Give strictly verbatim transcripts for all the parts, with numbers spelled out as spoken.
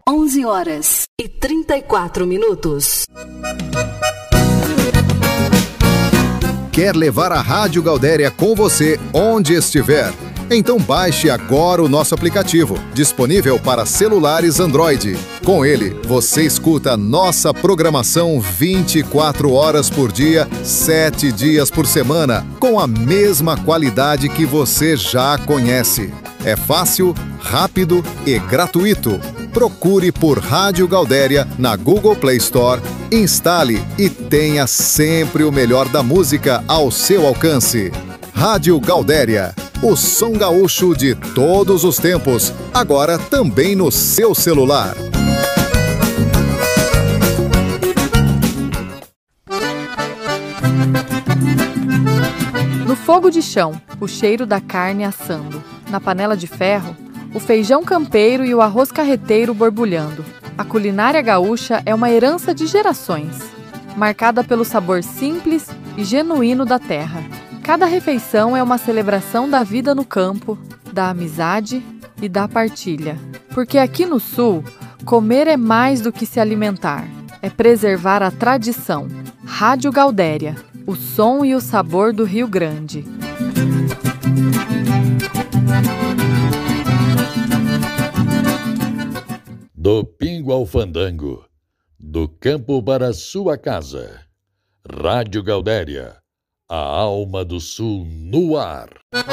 onze horas e trinta e quatro minutos. Quer levar a Rádio Gaudéria com você onde estiver? Então baixe agora o nosso aplicativo, disponível para celulares Android. Com ele, você escuta nossa programação vinte e quatro horas por dia, sete dias por semana, com a mesma qualidade que você já conhece. É fácil, rápido e gratuito. Procure por Rádio Gaudéria na Google Play Store, instale e tenha sempre o melhor da música ao seu alcance. Rádio Gaudéria, o som gaúcho de todos os tempos, agora também no seu celular. No fogo de chão, o cheiro da carne assando. Na panela de ferro, o feijão campeiro e o arroz carreteiro borbulhando. A culinária gaúcha é uma herança de gerações, marcada pelo sabor simples e genuíno da terra. Cada refeição é uma celebração da vida no campo, da amizade e da partilha. Porque aqui no Sul, comer é mais do que se alimentar, é preservar a tradição. Rádio Gaudéria, o som e o sabor do Rio Grande. Do pingo ao fandango, do campo para a sua casa. Rádio Gaudéria, a alma do Sul no ar.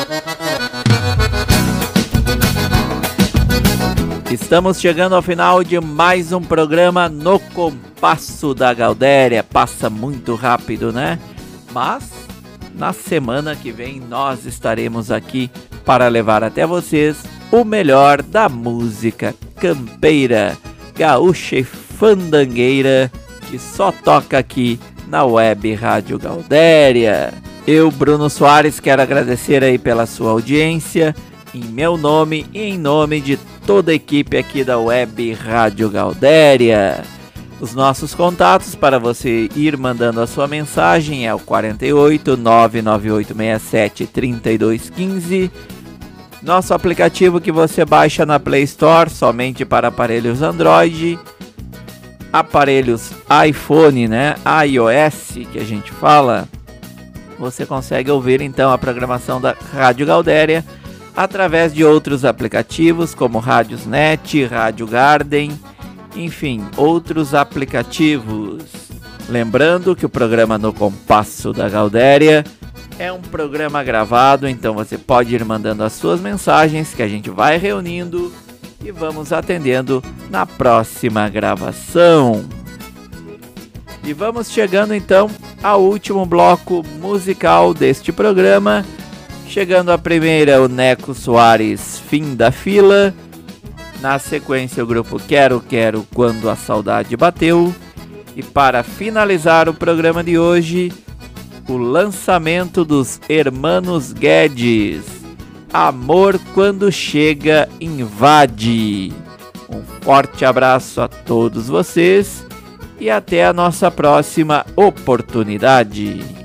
Estamos chegando ao final de mais um programa No Compasso da Gaudéria. Passa muito rápido, né? Mas na semana que vem nós estaremos aqui para levar até vocês o melhor da música campeira, gaúcha e fandangueira que só toca aqui na Web Rádio Gaudéria. Eu, Bruno Soares, quero agradecer aí pela sua audiência, em meu nome e em nome de toda a equipe aqui da Web Rádio Gaudéria. Os nossos contatos para você ir mandando a sua mensagem é o quarenta e oito, nove nove oito seis sete, trinta e dois quinze. Nosso aplicativo que você baixa na Play Store somente para aparelhos Android, aparelhos iPhone, né, iOS que a gente fala. Você consegue ouvir então a programação da Rádio Gaudéria através de outros aplicativos como Radiosnet, Rádio Garden, enfim, outros aplicativos. Lembrando que o programa No Compasso da Gaudéria é um programa gravado, então você pode ir mandando as suas mensagens que a gente vai reunindo e vamos atendendo na próxima gravação. E vamos chegando então ao último bloco musical deste programa. Chegando a primeira, o Neco Soares, Fim da Fila. Na sequência, o grupo Quero Quero, Quando a Saudade Bateu. E para finalizar o programa de hoje, o lançamento dos Hermanos Guedes, Amor Quando Chega Invade. Um forte abraço a todos vocês e até a nossa próxima oportunidade.